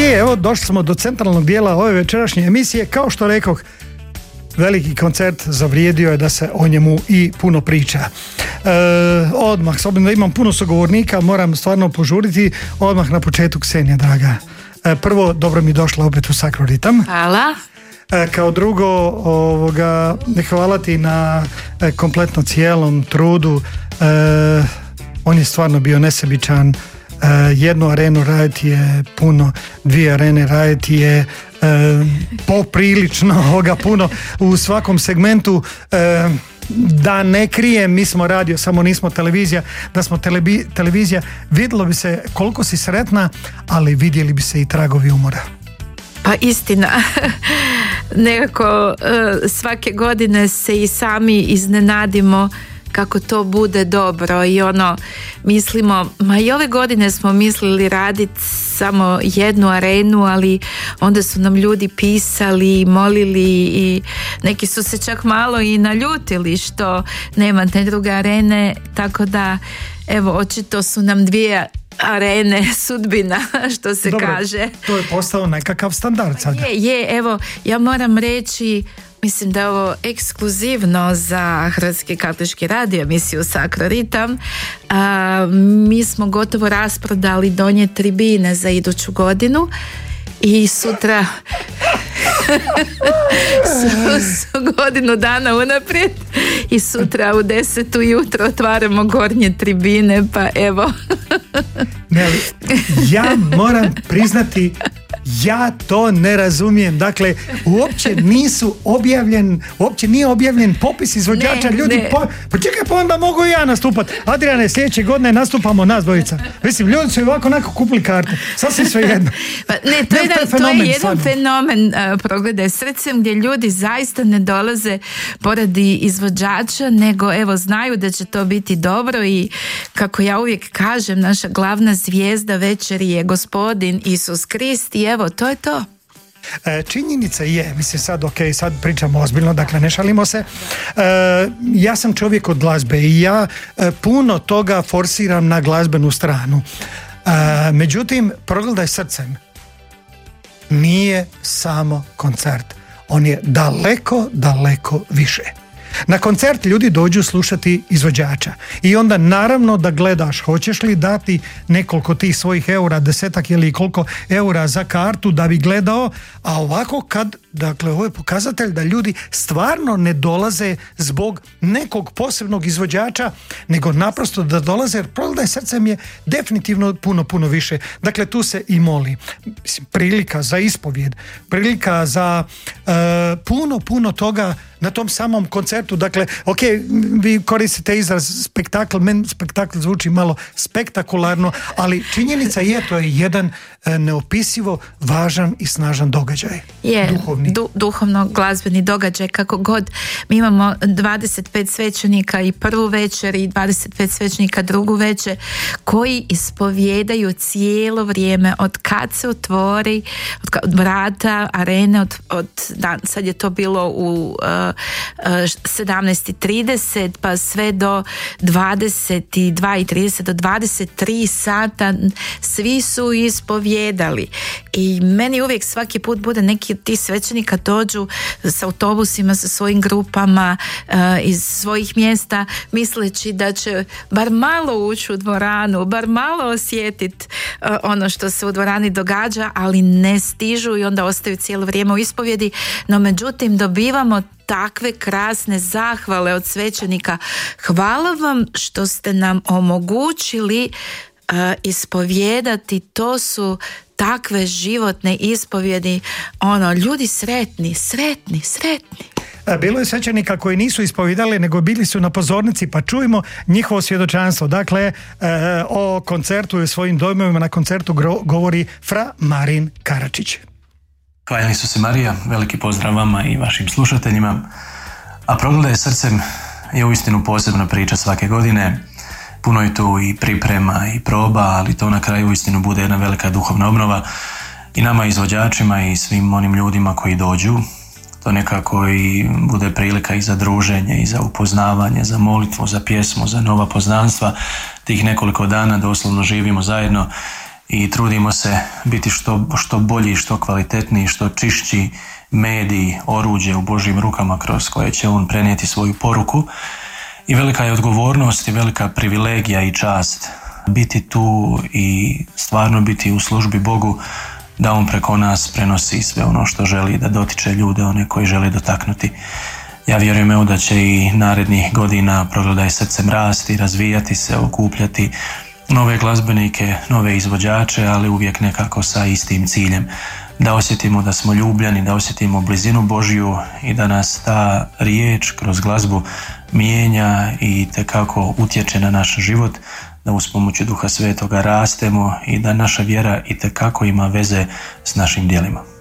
I evo, došli smo do centralnog dijela ove večerašnje emisije. Kao što rekoh, veliki koncert, zavrijedio je da se o njemu i puno priča. Odmah, s obzirom da imam puno sugovornika, moram stvarno požuriti. Odmah na početku, Ksenija draga. Prvo, dobro mi došla opet u Sakroritam. Hvala. Kao drugo, hvala ti na kompletno cijelom trudu. On je stvarno bio nesebičan. Jednu arenu raditi je puno, 2 arene raditi je poprilično puno u svakom segmentu. Da ne krijem, mi smo radio, samo nismo televizija. Da smo televizija, vidjelo bi se koliko si sretna, ali vidjeli bi se i tragovi umora. Pa istina, nekako svake godine se i sami iznenadimo kako to bude dobro i mislimo, i ove godine smo mislili raditi samo jednu arenu, ali onda su nam ljudi pisali, molili i neki su se čak malo i naljutili što nema te druge arene, tako da evo, očito su nam 2 arene sudbina, što se kaže. To je postao nekakav standard sada. Evo, ja moram reći, mislim da je ovo ekskluzivno za Hrvatski katolički radio emisiju Sakroritam. Mi smo gotovo rasprodali donje tribine za iduću godinu i sutra su godinu dana unaprijed i sutra u 10 ujutro otvaramo gornje tribine, pa evo. Ja moram priznati, ja to ne razumijem. Dakle, uopće nije objavljen popis izvođača. Ljudi, pa čekaj, pa onda mogu i ja nastupati. Adriane, sljedeće godine nastupamo nas dvojica. Mislim, ljudi su ovako kupili karte. Sasvim sve jedno. To je jedan fenomen Progledaj srcem, gdje ljudi zaista ne dolaze poradi izvođača, nego evo, znaju da će to biti dobro i kako ja uvijek kažem, naša glavna zvijezda večeri je Gospodin Isus Krist i evo, to je to. Činjenica je, mislim sad pričamo ozbiljno, dakle ne šalimo se. Ja sam čovjek od glazbe i ja puno toga forsiram na glazbenu stranu. Međutim, Progledaj srcem nije samo koncert. On je daleko više. Na koncert ljudi dođu slušati izvođača i onda naravno da gledaš hoćeš li dati nekoliko tih svojih eura, 10 ili koliko eura za kartu da bi gledao, a ovako dakle ovo je pokazatelj da ljudi stvarno ne dolaze zbog nekog posebnog izvođača, nego naprosto da dolaze, jer Progledaj srcem je definitivno puno više. Dakle, tu se i moli. Prilika za ispovjed, prilika za puno toga na tom samom koncertu. Dakle, vi koristite izraz spektakl, meni spektakl zvuči malo spektakularno, ali činjenica je, to je jedan neopisivo važan i snažan događaj. Duhovni. Duhovno glazbeni događaj, kako god. Mi imamo 25 svećenika i prvu večer i 25 svećenika drugu večer, koji ispovijedaju cijelo vrijeme od kad se otvori od vrata arene, sad je to bilo u 17:30 pa sve do 22:30 do 23 sata svi su ispovijedali i meni uvijek svaki put bude neki od tih svećenika dođu s autobusima sa svojim grupama iz svojih mjesta misleći da će bar malo ući u dvoranu, bar malo osjetiti ono što se u dvorani događa, ali ne stižu i onda ostaju cijelo vrijeme u ispovjedi. No međutim dobivamo takve krasne zahvale od svećenika. Hvala vam što ste nam omogućili ispovijedati. To su takve životne ispovjedi. Ljudi sretni. Bilo je svećenika koji nisu ispovijedali, nego bili su na pozornici, pa čujemo njihovo svjedočanstvo. Dakle, o koncertu i svojim dojmovima na koncertu govori fra Marin Karačić. Hvala Isuse Marija, veliki pozdrav vama i vašim slušateljima. A Progledaj srcem je uistinu posebna priča svake godine. Puno je tu i priprema i proba, ali to na kraju uistinu bude jedna velika duhovna obnova i nama izvođačima i svim onim ljudima koji dođu. To nekako i bude prilika i za druženje i za upoznavanje, za molitvu, za pjesmu, za nova poznanstva. Tih nekoliko dana doslovno živimo zajedno i trudimo se biti što bolji, što kvalitetniji, što čišći mediji, oruđe u Božjim rukama kroz koje će on prenijeti svoju poruku. I velika je odgovornost i velika privilegija i čast biti tu i stvarno biti u službi Bogu, da on preko nas prenosi sve ono što želi da dotiče ljude, one koji želi dotaknuti. Ja vjerujem da će i narednih godina Progledaj srcem rasti, razvijati se, okupljati nove glazbenike, nove izvođače, ali uvijek nekako sa istim ciljem. Da osjetimo da smo ljubljeni, da osjetimo blizinu Božju i da nas ta riječ kroz glazbu mijenja i tekako utječe na naš život, da uz pomoć Duha Svetoga rastemo i da naša vjera itekako ima veze s našim djelima.